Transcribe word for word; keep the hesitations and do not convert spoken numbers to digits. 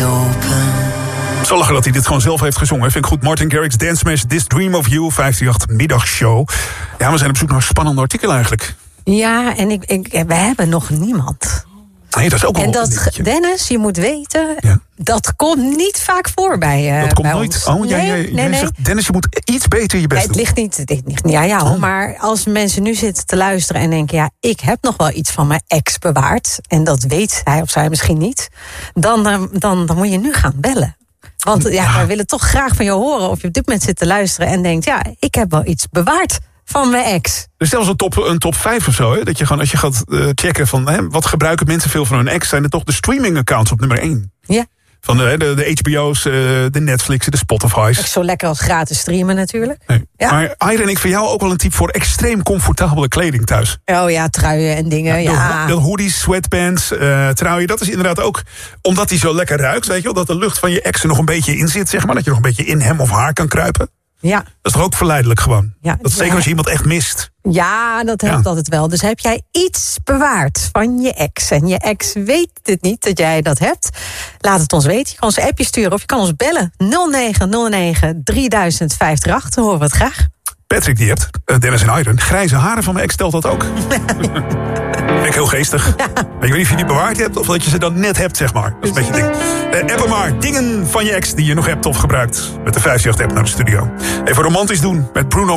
open. Zo lachen dat hij dit gewoon zelf heeft gezongen. Vind ik goed. Martin Garrix, Dance Smash, This Dream of You, vijfhonderdachttien middagshow. Ja, we zijn op zoek naar een spannend artikel eigenlijk. Ja, en ik, ik, we hebben nog niemand. Nee, dat is ook wel en een dat, dingetje. Dennis, je moet weten, Ja. dat komt niet vaak voor bij, uh, Dat komt bij nooit. ons. Oh, jij, nee, jij, nee, jij nee. zegt, Dennis, je moet iets beter je best Nee, het doen. ligt niet, het ligt niet ja, ja, hoor, Oh. maar als mensen nu zitten te luisteren en denken, ja, ik heb nog wel iets van mijn ex bewaard, en dat weet hij of zij misschien niet, dan, uh, dan, dan moet je nu gaan bellen. Want ja, Ja. wij willen toch graag van je horen of je op dit moment zit te luisteren en denkt, ja, ik heb wel iets bewaard van mijn ex. Dus zelfs een top, een top vijf of zo. Hè? Dat je gewoon, als je gaat uh, checken van hè, wat gebruiken mensen veel van hun ex, zijn er toch de streaming accounts op nummer één. Ja. Van de, de, de H B O's, uh, de Netflix, de Spotify's. Ook zo lekker als gratis streamen natuurlijk. Nee. Ja. Maar Irene, ik vind jou ook wel een type voor extreem comfortabele kleding thuis. Oh ja, truien en dingen, ja. De, de hoodies, sweatpants, uh, truien, dat is inderdaad ook omdat hij zo lekker ruikt, weet je wel, dat de lucht van je ex er nog een beetje in zit, zeg maar, dat je nog een beetje in hem of haar kan kruipen. Ja, Dat is toch ook verleidelijk gewoon? Ja, dat is zeker ja. als je iemand echt mist. ja dat helpt Ja. altijd wel. Dus heb jij iets bewaard van je ex en je ex weet het niet dat jij dat hebt, laat het ons weten. Je kan ons een appje sturen of je kan ons bellen. nul negen nul negen drie duizend vijf drie acht, dan horen we het graag. Patrick die hebt, uh, Dennis en Irene, grijze haren van mijn ex stelt dat ook. Vind ik heel geestig. Ja. Ik weet niet of je die bewaard hebt of dat je ze dan net hebt, zeg maar. Dat is een beetje ding. Uh, app maar dingen van je ex die je nog hebt of gebruikt. Met de vijfhonderdachttien app naar de studio. Even romantisch doen met Bruno